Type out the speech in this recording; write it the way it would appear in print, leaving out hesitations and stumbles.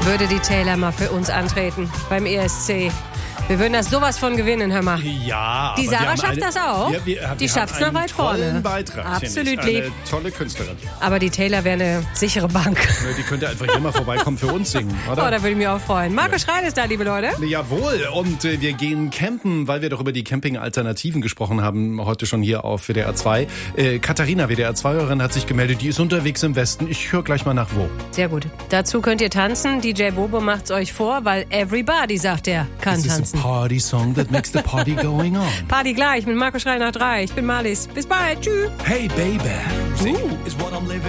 würde die Taylor mal für uns antreten beim ESC. Wir würden das sowas von gewinnen, hör mal. Ja, Die Sarah schafft das auch. Die schafft's noch weit vorne. Tollen Beitrag, Absolut eine lieb. tolle Künstlerin. Aber die Taylor wäre eine sichere Bank. Die könnte einfach hier mal vorbeikommen für uns singen, Oh, oder? da würde ich mich auch freuen. Marco Schreit ist da, liebe Leute. Jawohl, und wir gehen campen, weil wir doch über die Camping-Alternativen gesprochen haben, heute schon hier auf WDR 2. Katharina, WDR 2-Hörerin, hat sich gemeldet, die ist unterwegs im Westen. Ich höre gleich mal nach wo. Sehr gut. Dazu könnt ihr tanzen. DJ Bobo macht's euch vor, weil everybody, sagt er, kann This is tanzen. a party song that makes the party going on. Party gleich mit Marco Schreit nach 3. Ich bin Marlies. Bis bald. Tschüss. Hey, baby.